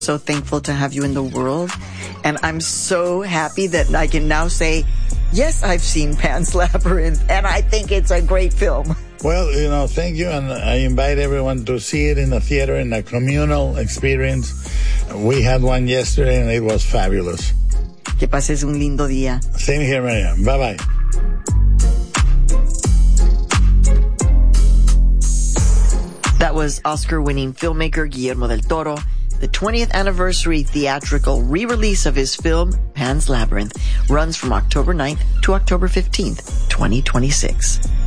So thankful to have you in the world. And I'm so happy that I can now say, yes, I've seen Pan's Labyrinth, and I think it's a great film. Well, thank you, and I invite everyone to see it in the theater in a communal experience. We had one yesterday, and it was fabulous. Que pases un lindo día. Same here, Maria. Bye-bye. That was Oscar-winning filmmaker Guillermo del Toro. The 20th anniversary theatrical re-release of his film, Pan's Labyrinth, runs from October 9th to October 15th, 2026.